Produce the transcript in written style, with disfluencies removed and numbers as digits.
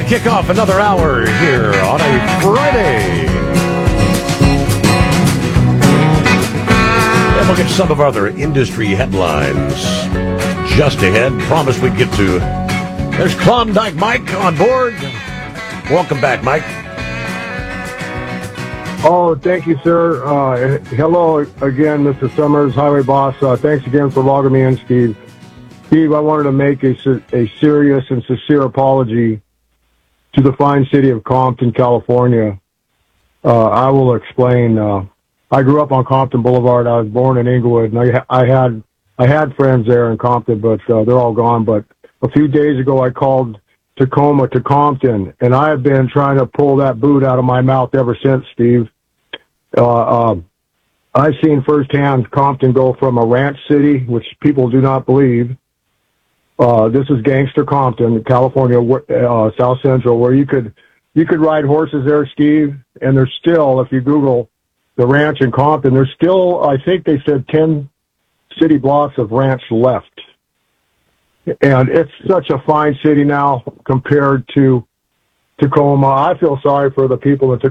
kick off another hour here on a Friday. And we'll get some of other industry headlines just ahead. Promise we'd get to. There's Klondike Mike on board. Welcome back, Mike. Oh, thank you, sir. Hello again, Mr. Summers, Highway Boss. Thanks again for logging me in, Steve. Steve, I wanted to make a serious and sincere apology to the fine city of Compton, California. I will explain. I grew up on Compton Boulevard. I was born in Inglewood, and I had friends there in Compton, but they're all gone. But a few days ago, I called Tacoma to Compton, and I have been trying to pull that boot out of my mouth ever since, Steve. I've seen firsthand Compton go from a ranch city, which people do not believe. This is gangster Compton, California, South Central, where you could ride horses there, Steve, and there's still, if you Google the ranch in Compton, there's still, I think they said 10 city blocks of ranch left. And it's such a fine city now compared to Tacoma. I feel sorry for the people in Tacoma.